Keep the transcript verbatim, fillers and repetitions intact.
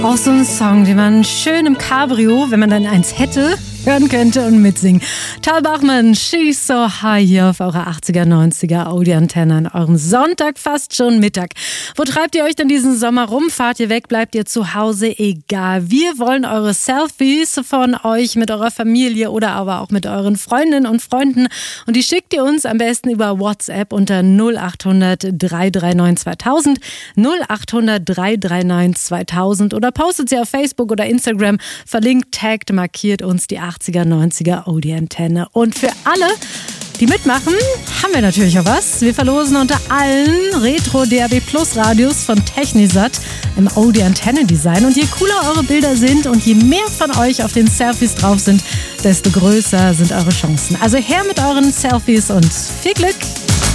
Auch so ein Song, den man schön im Cabrio, wenn man dann eins hätte, hören könnte und mitsingen. Tal Bachmann, She's So High hier auf eurer achtziger, neunziger Audi-Antenne an eurem Sonntag, fast schon Mittag. Wo treibt ihr euch denn diesen Sommer rum? Fahrt ihr weg? Bleibt ihr zu Hause? Egal. Wir wollen eure Selfies von euch mit eurer Familie oder aber auch mit euren Freundinnen und Freunden. Und die schickt ihr uns am besten über WhatsApp unter null acht hundert, drei drei neun, zweitausend, null acht hundert, drei drei neun, zweitausend oder postet sie auf Facebook oder Instagram, verlinkt, taggt, markiert uns die achtziger, neunziger Audi-Antenne. Und für alle, die mitmachen, haben wir natürlich auch was. Wir verlosen unter allen Retro-D A B Plus Radios von Technisat im Audi-Antenne-Design. Und je cooler eure Bilder sind und je mehr von euch auf den Selfies drauf sind, desto größer sind eure Chancen. Also her mit euren Selfies und viel Glück!